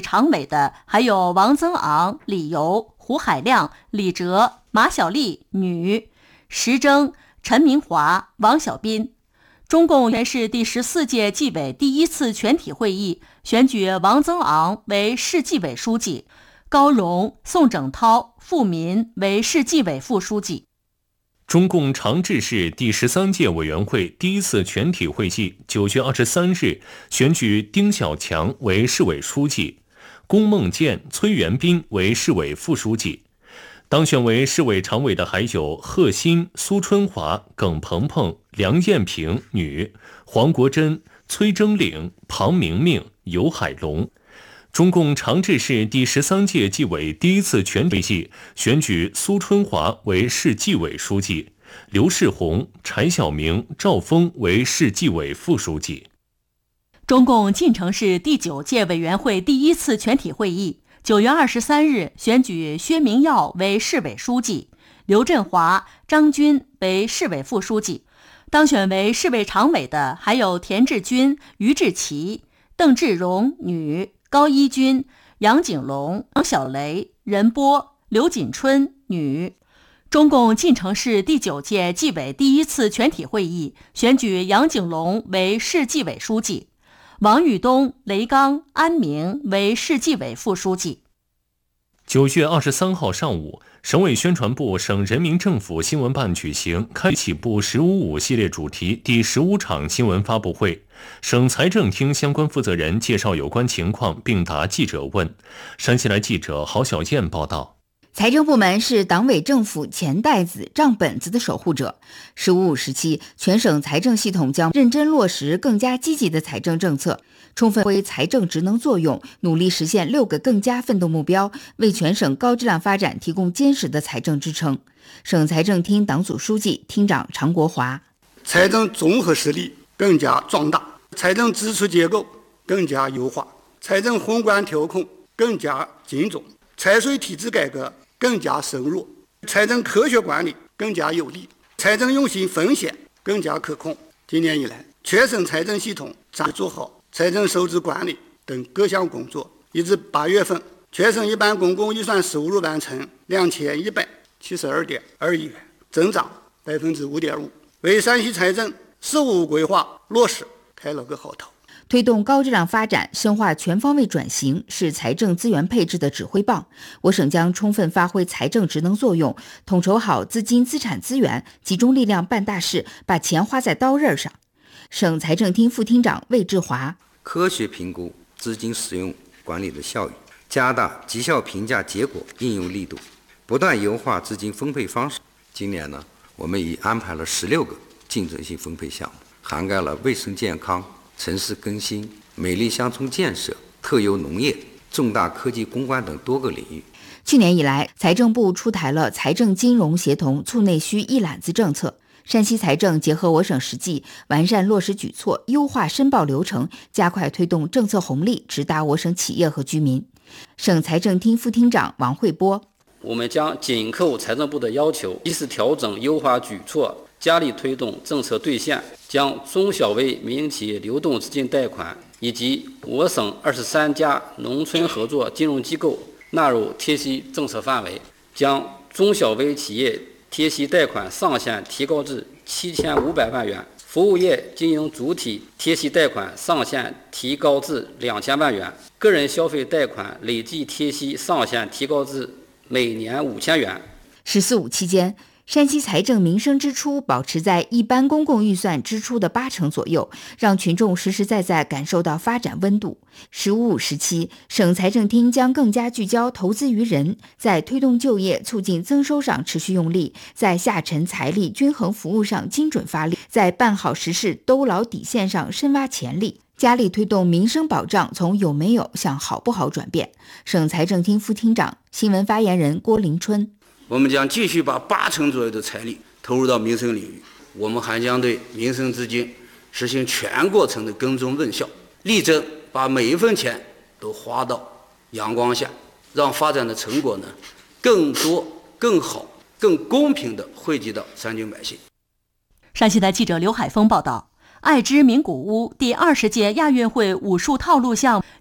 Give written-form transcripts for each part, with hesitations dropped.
常委的还有王增昂、李游、胡海亮、李哲、马小丽女、石征、陈明华、王小斌。中共全市第14届纪委第1次全体会议选举王增昂为市纪委书记，高荣、宋整涛、傅民为市纪委副书记。 中共长治市第13届委员会第1次全体会议9月23日选举丁小强为市委书记，龚梦健、崔元斌为市委副书记。当选为市委常委的还有贺新、苏春华、耿鹏鹏、梁艳萍女、黄国珍、崔征领、庞明明、尤海龙。中共长治市第13届纪委第1次全体会议选举苏春华为市纪委书记，刘世宏、柴晓明、赵峰为市纪委副书记。 中共晋城市第9届委员会第1次全体会议9月23日选举薛明耀为市委书记，刘振华、张军为市委副书记。当选为市委常委的还有田志军、于志奇、邓志荣女、高一军、杨景龙、王小雷、任波、刘锦春女。中共晋城市第9届纪委第1次全体会议选举杨景龙为市纪委书记，王宇东、雷刚、安明为市纪委副书记。 9月23号上午，省委宣传部、省人民政府新闻办举行开启部1055系列主题第15场新闻发布会，省财政厅相关负责人介绍有关情况并答记者问。山西来记者郝小燕报道。 财政部门是党委政府钱袋子、账本子的守护者。15.5时期，全省财政系统将认真落实更加积极的财政政策，充分发挥财政职能作用，努力实现6个更加奋斗目标，为全省高质量发展提供坚实的财政支撑。省财政厅党组书记、厅长常国华： 财政综合实力更加壮大，财政支出结构更加优化，财政宏观调控更加精准，财税体制改革更加深入，财政科学管理更加有力，财政用心风险更加可控。今年以来，全省财政系统做好财政收支管理等各项工作，截至8月份，全省一般公共预算收入完成2172.2亿元，增长5.5%，为山西财政事务规划落实开了个好头。 推动高质量发展、深化全方位转型是财政资源配置的指挥棒。我省将充分发挥财政职能作用，统筹好资金资产资源，集中力量办大事，把钱花在刀刃上。省财政厅副厅长魏志华： 科学评估资金使用管理的效益，加大绩效评价结果应用力度，不断优化资金分配方式。今年呢，我们已安排了16个竞争性分配项目，涵盖了卫生健康、城市更新、美丽乡村建设、特优农业、重大科技攻关等多个领域。 去年以来，财政部出台了财政金融协同促内需一揽子政策。山西财政结合我省实际，完善落实举措，优化申报流程，加快推动政策红利直达我省企业和居民。省财政厅副厅长王慧波： 我们将紧扣财政部的要求，及时调整优化举措，加力推动政策兑现，将中小微民营企业流动资金贷款以及我省23家农村合作金融机构纳入贴息政策范围，将中小微企业贴息贷款上限提高至7500万元，服务业经营主体贴息贷款上限提高至2000万元，个人消费贷款累计贴息上限提高至每年5000元。 14.5期间，山西财政民生支出保持在一般公共预算支出的80%左右，让群众实实在在感受到发展温度。15.5时期，省财政厅将更加聚焦投资于人，在推动就业、促进增收上持续用力，在下沉财力均衡服务上精准发力，在办好实事、兜牢底线上深挖潜力，加力推动民生保障从有没有向好不好转变。省财政厅副厅长、新闻发言人郭林春： 我们将继续把80%左右的财力投入到民生领域，我们还将对民生资金实行全过程的跟踪问效，力争把每一分钱都花到阳光下，让发展的成果呢更多、更好、更公平地惠及到山军百姓。 山西台记者刘海峰报道。爱知名古屋第20届亚运会武术套路项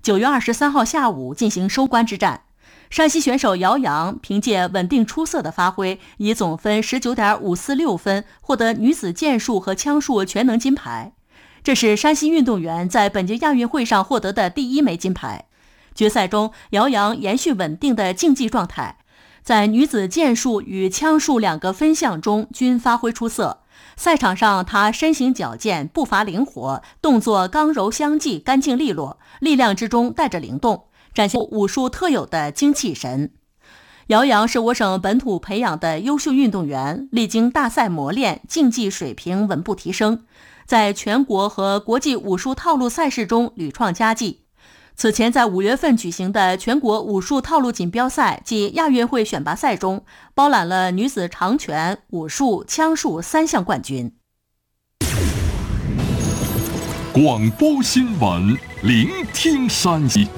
9月23号下午进行收官之战。山西选手姚洋凭借稳定出色的发挥，以总分 19.546 分获得女子剑术和枪术全能金牌。这是山西运动员在本届亚运会上获得的第1枚金牌。决赛中，姚洋延续稳定的竞技状态，在女子剑术与枪术2个分项中均发挥出色。赛场上，她身形矫健，步伐灵活，动作刚柔相济，干净利落，力量之中带着灵动，展现武术特有的精气神。姚洋是我省本土培养的优秀运动员，历经大赛磨练，竞技水平稳步提升，在全国和国际武术套路赛事中屡创佳绩。此前在5月份举行的全国武术套路锦标赛及亚运会选拔赛中，包揽了女子长拳、武术、枪术3项冠军。 广播新闻，聆听山西。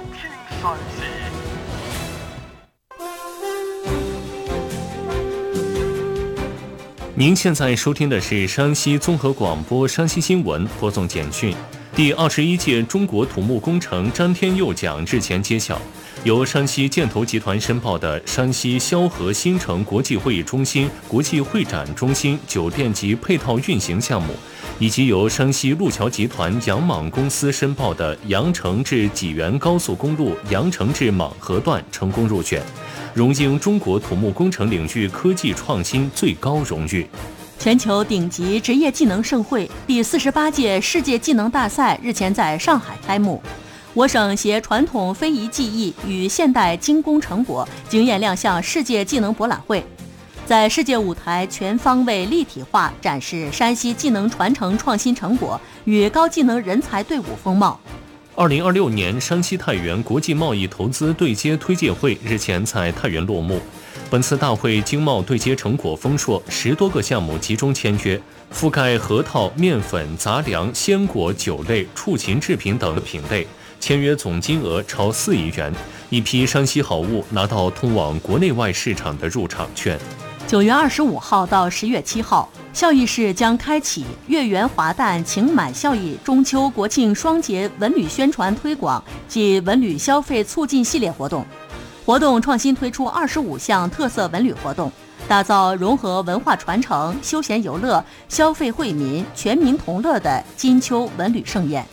您现在收听的是山西综合广播山西新闻播送简讯。第21届中国土木工程詹天佑奖日前揭晓，由山西建投集团申报的山西萧河新城国际会议中心、国际会展中心酒店及配套运行项目，以及由山西路桥集团杨锰公司申报的阳城至济源高速公路阳城至锰河段成功入选，荣膺中国土木工程领域科技创新最高荣誉。 全球顶级职业技能盛会第48届世界技能大赛日前在上海开幕。我省携传统非遗技艺与现代精工成果惊艳亮相世界技能博览会，在世界舞台全方位立体化展示山西技能传承创新成果与高技能人才队伍风貌。 2026年山西太原国际贸易投资对接推介会日前在太原落幕。本次大会经贸对接成果丰硕，10多个项目集中签约，覆盖核桃、面粉、杂粮、鲜果、酒类、畜禽制品等品类，签约总金额超4亿元，一批山西好物拿到通往国内外市场的入场券。 9月25号到10月7号，孝义市将开启月圆华诞情满孝义中秋国庆双节文旅宣传推广及文旅消费促进系列活动。活动创新推出25项特色文旅活动，打造融合文化传承、休闲游乐、消费惠民、全民同乐的金秋文旅盛宴。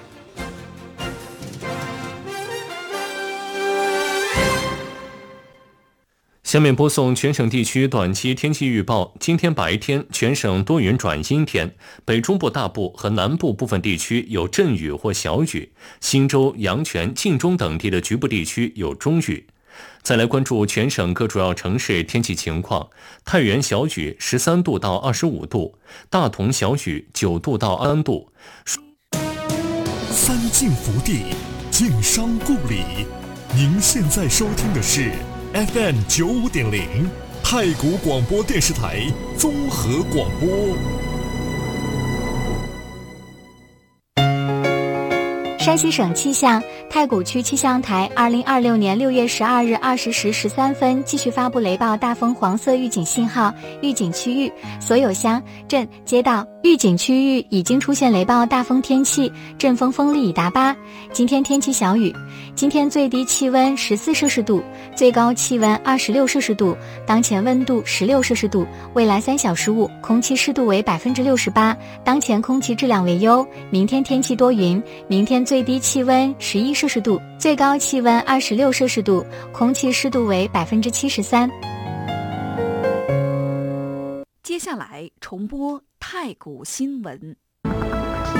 下面播送全省地区短期天气预报。今天白天全省多云转阴天，北中部大部和南部部分地区有阵雨或小雨，忻州、阳泉、晋中等地的局部地区有中雨。再来关注全省各主要城市天气情况。太原小雨13度到25度，大同小雨9度到23度。 三晋福地，晋商故里。您现在收听的是 FM 95.0太谷广播电视台综合广播。 山西省气象，太谷区气象台2026年6月12日20时13分继续发布雷暴大风黄色预警信号，预警区域所有乡镇街道预警区域已经出现雷暴大风天气，阵风风力已达8。今天天气小雨，今天最低气温14摄氏度，最高气温26摄氏度，当前温度16摄氏度，未来3小时5空气湿度为68%，当前空气质量为优。明天天气多云，明天最低气温11摄氏度，最高气温26摄氏度，空气湿度为73%。 接下来重播太谷新闻。